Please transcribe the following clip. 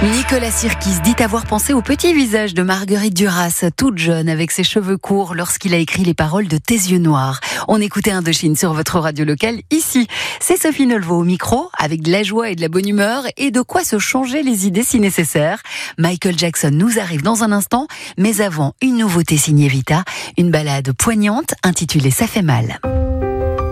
Nicolas Sirkis dit avoir pensé au petit visage de Marguerite Duras, toute jeune avec ses cheveux courts, lorsqu'il a écrit les paroles de Tes yeux noirs. On écoutait Indochine sur votre radio locale ici. C'est Sophie Nolvo au micro, avec de la joie et de la bonne humeur et de quoi se changer les idées si nécessaire. Michael Jackson nous arrive dans un instant, mais avant, une nouveauté signée Vita, une ballade poignante intitulée Ça fait mal.